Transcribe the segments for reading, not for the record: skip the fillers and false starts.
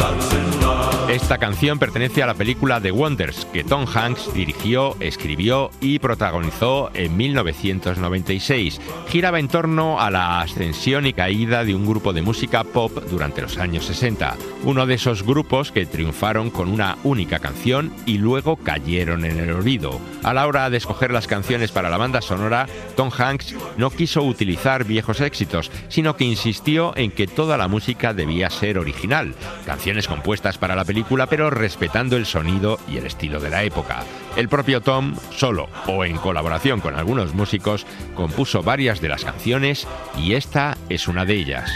Esta canción pertenece a la película The Wonders, que Tom Hanks dirigió, escribió y protagonizó en 1996. Giraba en torno a la ascensión y caída de un grupo de música pop durante los años 60. Uno de esos grupos que triunfaron con una única canción y luego cayeron en el olvido. A la hora de escoger las canciones para la banda sonora, Tom Hanks no quiso utilizar viejos éxitos, sino que insistió en que toda la música debía ser original. Canciones compuestas para la película, pero respetando el sonido y el estilo de la época. El propio Tom, solo o en colaboración con algunos músicos, compuso varias de las canciones y esta es una de ellas.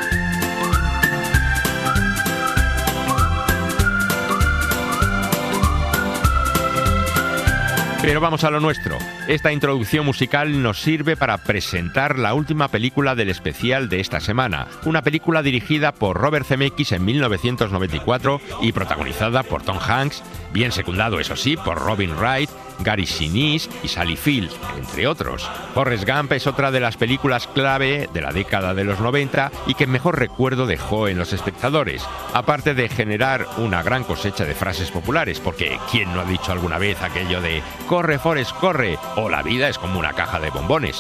Pero vamos a lo nuestro. Esta introducción musical nos sirve para presentar la última película del especial de esta semana. Una película dirigida por Robert Zemeckis en 1994 y protagonizada por Tom Hanks, bien secundado, eso sí, por Robin Wright, Gary Sinise y Sally Field, entre otros. Forrest Gump es otra de las películas clave de la década de los 90 y que mejor recuerdo dejó en los espectadores, aparte de generar una gran cosecha de frases populares, porque ¿quién no ha dicho alguna vez aquello de «corre, Forrest, corre» o «la vida es como una caja de bombones»?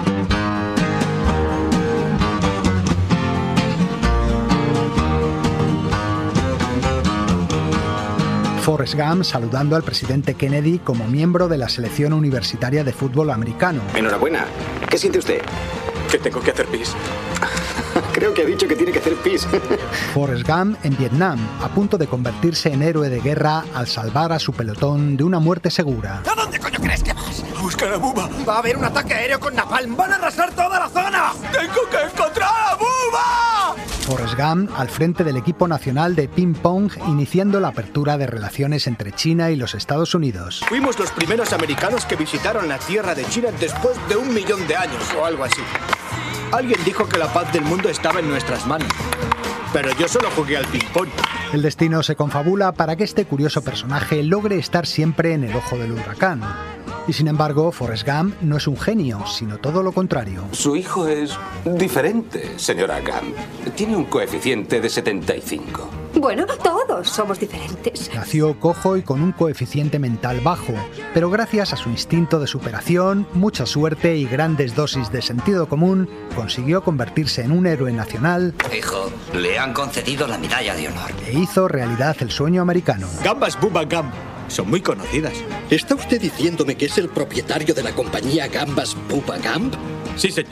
Forrest Gump saludando al presidente Kennedy como miembro de la selección universitaria de fútbol americano. Enhorabuena. ¿Qué siente usted? Que tengo que hacer pis. Creo que ha dicho que tiene que hacer pis. Forrest Gump en Vietnam, a punto de convertirse en héroe de guerra al salvar a su pelotón de una muerte segura. ¿A dónde coño crees que vas? A buscar a Bubba. Va a haber un ataque aéreo con napalm. ¡Van a arrasar toda la zona! ¡Tengo que encontrar a Bubba! Forrest Gump al frente del equipo nacional de ping-pong, iniciando la apertura de relaciones entre China y los Estados Unidos. Fuimos los primeros americanos que visitaron la tierra de China después de 1 millón de años o algo así. Alguien dijo que la paz del mundo estaba en nuestras manos. Pero yo solo jugué al ping-pong. El destino se confabula para que este curioso personaje logre estar siempre en el ojo del huracán. Y sin embargo, Forrest Gump no es un genio, sino todo lo contrario. Su hijo es diferente, señora Gump. Tiene un coeficiente de 75. Bueno, todos somos diferentes. Nació cojo y con un coeficiente mental bajo, pero gracias a su instinto de superación, mucha suerte y grandes dosis de sentido común, consiguió convertirse en un héroe nacional. Hijo, le han concedido la medalla de honor. E hizo realidad el sueño americano. Gambas Bubba Gump. Son muy conocidas. ¿Está usted diciéndome que es el propietario de la compañía Gambas Bubba Gump? Sí, señor.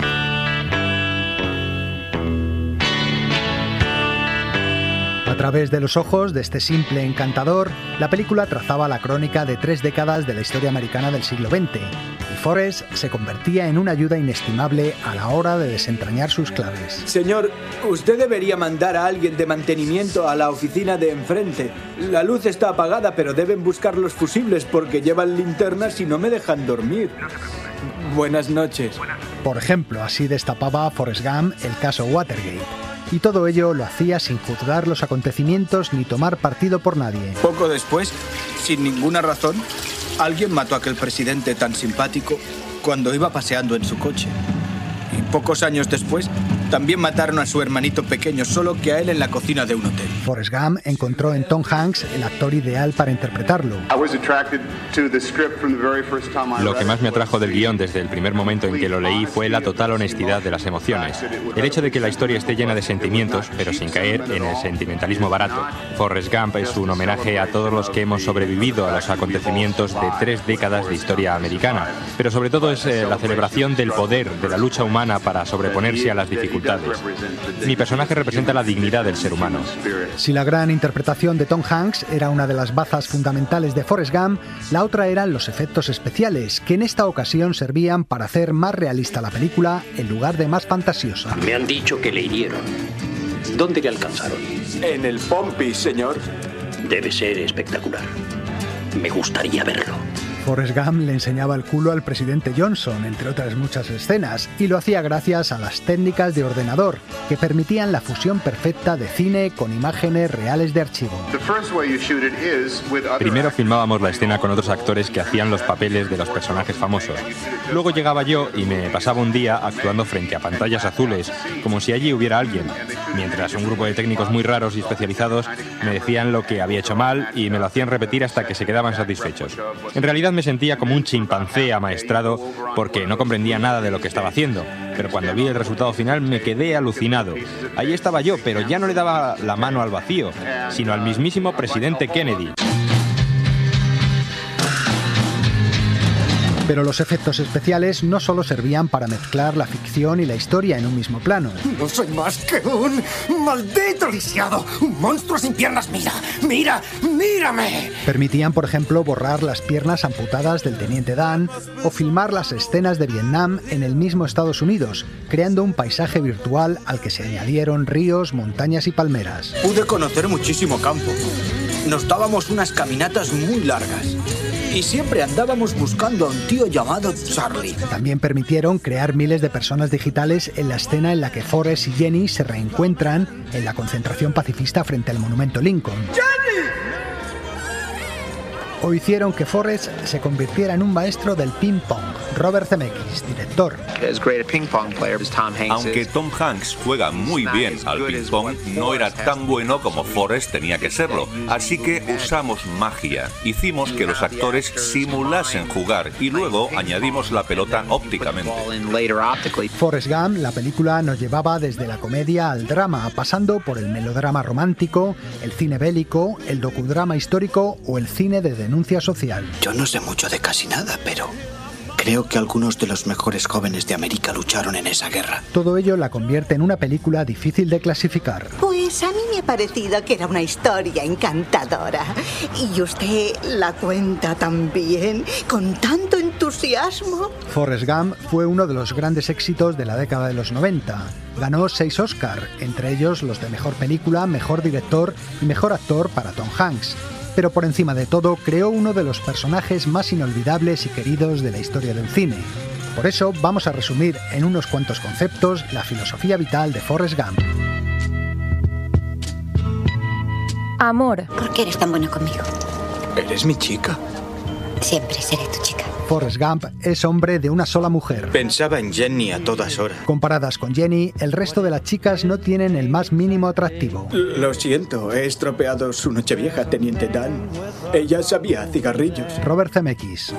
A través de los ojos de este simple encantador, la película trazaba la crónica de 3 décadas de la historia americana del siglo XX, y Forrest se convertía en una ayuda inestimable a la hora de desentrañar sus claves. Señor, usted debería mandar a alguien de mantenimiento a la oficina de enfrente. La luz está apagada, pero deben buscar los fusibles porque llevan linternas y no me dejan dormir. Buenas noches. Por ejemplo, así destapaba Forrest Gump el caso Watergate. Y todo ello lo hacía sin juzgar los acontecimientos ni tomar partido por nadie. Poco después, sin ninguna razón, alguien mató a aquel presidente tan simpático cuando iba paseando en su coche. Y pocos años después, también mataron a su hermanito pequeño, solo que a él en la cocina de un hotel. Forrest Gump encontró en Tom Hanks el actor ideal para interpretarlo. Lo que más me atrajo del guión desde el primer momento en que lo leí fue la total honestidad de las emociones. El hecho de que la historia esté llena de sentimientos, pero sin caer en el sentimentalismo barato. Forrest Gump es un homenaje a todos los que hemos sobrevivido a los acontecimientos de 3 décadas de historia americana, pero sobre todo es la celebración del poder, de la lucha humana para sobreponerse a las dificultades. Mi personaje representa la dignidad del ser humano. Si la gran interpretación de Tom Hanks era una de las bazas fundamentales de Forrest Gump, la otra eran los efectos especiales, que en esta ocasión servían para hacer más realista la película en lugar de más fantasiosa. Me han dicho que le hirieron. ¿Dónde le alcanzaron? En el Pompis, señor. Debe ser espectacular. Me gustaría verlo. Forrest Gump le enseñaba el culo al presidente Johnson, entre otras muchas escenas, y lo hacía gracias a las técnicas de ordenador, que permitían la fusión perfecta de cine con imágenes reales de archivo. Primero filmábamos la escena con otros actores que hacían los papeles de los personajes famosos. Luego llegaba yo y me pasaba un día actuando frente a pantallas azules, como si allí hubiera alguien, mientras un grupo de técnicos muy raros y especializados me decían lo que había hecho mal y me lo hacían repetir hasta que se quedaban satisfechos. En realidad me sentía como un chimpancé amaestrado porque no comprendía nada de lo que estaba haciendo, pero cuando vi el resultado final me quedé alucinado. Ahí estaba yo, pero ya no le daba la mano al vacío, sino al mismísimo presidente Kennedy. Pero los efectos especiales no solo servían para mezclar la ficción y la historia en un mismo plano. No soy más que un maldito lisiado, un monstruo sin piernas. ¡Mírame! Permitían, por ejemplo, borrar las piernas amputadas del teniente Dan o filmar las escenas de Vietnam en el mismo Estados Unidos, creando un paisaje virtual al que se añadieron ríos, montañas y palmeras. Pude conocer muchísimo campo. Nos dábamos unas caminatas muy largas. Y siempre andábamos buscando a un tío llamado Charlie. También permitieron crear miles de personas digitales en la escena en la que Forrest y Jenny se reencuentran en la concentración pacifista frente al monumento Lincoln. ¡Jenny! O hicieron que Forrest se convirtiera en un maestro del ping-pong. Robert Zemeckis, director. Aunque Tom Hanks juega muy bien al ping-pong, no era tan bueno como Forrest tenía que serlo. Así que usamos magia. Hicimos que los actores simulasen jugar y luego añadimos la pelota ópticamente. Forrest Gump, la película, nos llevaba desde la comedia al drama, pasando por el melodrama romántico, el cine bélico, el docudrama histórico o el cine de denuncia social. Yo no sé mucho de casi nada, pero creo que algunos de los mejores jóvenes de América lucharon en esa guerra. Todo ello la convierte en una película difícil de clasificar. Pues a mí me ha parecido que era una historia encantadora. Y usted la cuenta tan bien, con tanto entusiasmo. Forrest Gump fue uno de los grandes éxitos de la década de los 90. Ganó 6 Oscar, entre ellos los de Mejor Película, Mejor Director y Mejor Actor para Tom Hanks. Pero por encima de todo, creó uno de los personajes más inolvidables y queridos de la historia del cine. Por eso vamos a resumir en unos cuantos conceptos la filosofía vital de Forrest Gump. Amor. ¿Por qué eres tan bueno conmigo? Eres mi chica. Siempre seré tu chica. Forrest Gump es hombre de una sola mujer. Pensaba en Jenny a todas horas. Comparadas con Jenny, el resto de las chicas no tienen el más mínimo atractivo. Lo siento, he estropeado su nochevieja, teniente Dan. Ella sabía cigarrillos. Robert Zemeckis.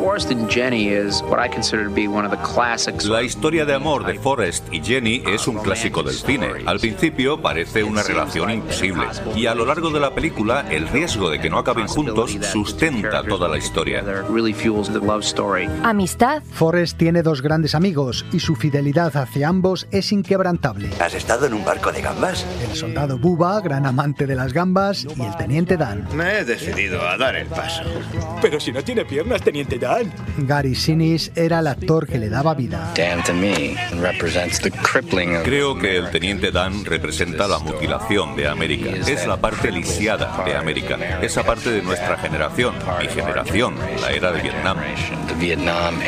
La historia de amor de Forrest y Jenny es un clásico del cine. Al principio parece una relación imposible y a lo largo de la película el riesgo de que no acaben juntos sustenta toda la historia. Amistad. Forrest tiene 2 grandes amigos y su fidelidad hacia ambos es inquebrantable. ¿Has estado en un barco de gambas? El soldado Bubba, gran amante de las gambas, y el teniente Dan. Me he decidido a dar el paso. Pero si no tiene piernas, teniente Dan. Gary Sinise era el actor que le daba vida. Creo que el teniente Dan representa la mutilación de América. Es la parte lisiada de América. Esa parte de nuestra generación, mi generación, la era de Vietnam.